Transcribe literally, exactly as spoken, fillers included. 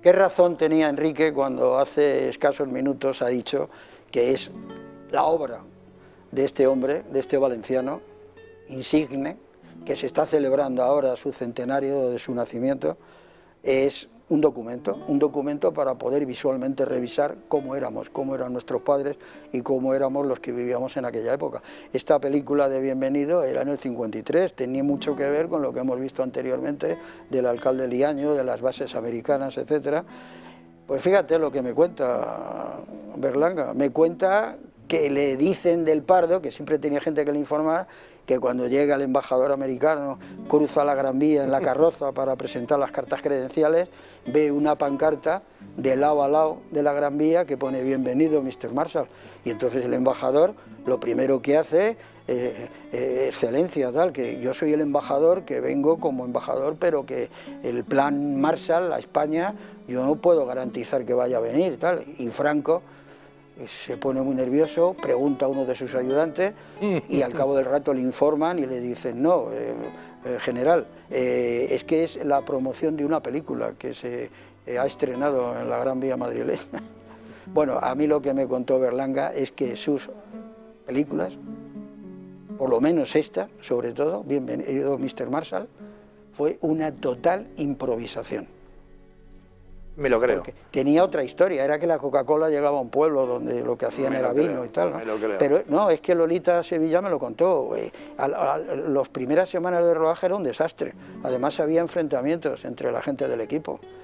¿Qué razón tenía Enrique cuando hace escasos minutos ha dicho que es la obra de este hombre, de este valenciano, insigne, que se está celebrando ahora su centenario de su nacimiento, es un documento, un documento para poder visualmente revisar cómo éramos, cómo eran nuestros padres y cómo éramos los que vivíamos en aquella época. Esta película de Bienvenido era en el cincuenta y tres, tenía mucho que ver con lo que hemos visto anteriormente del alcalde Liaño, de las bases americanas, etcétera. Pues fíjate lo que me cuenta Berlanga, me cuenta que le dicen del Pardo, que siempre tenía gente que le informar, que cuando llega el embajador americano, cruza la Gran Vía en la carroza para presentar las cartas credenciales, ve una pancarta de lado a lado de la Gran Vía que pone bienvenido mister Marshall, y entonces el embajador lo primero que hace, eh, eh, excelencia, tal, que yo soy el embajador, que vengo como embajador, pero que el plan Marshall a España yo no puedo garantizar que vaya a venir, tal, y Franco se pone muy nervioso, pregunta a uno de sus ayudantes y al cabo del rato le informan y le dicen, no, eh, eh, general, eh, es que es la promoción de una película que se eh, ha estrenado en la Gran Vía madrileña. Bueno, a mí lo que me contó Berlanga es que sus películas, por lo menos esta, sobre todo, Bienvenido mister Marshall, fue una total improvisación. Me lo creo. Porque tenía otra historia, era que la Coca-Cola llegaba a un pueblo donde lo que hacían era vino creo, y tal, ¿no? Me lo creo. Pero no, es que Lolita Sevilla me lo contó, eh, a, a, a, las primeras semanas de rodaje era un desastre, además había enfrentamientos entre la gente del equipo.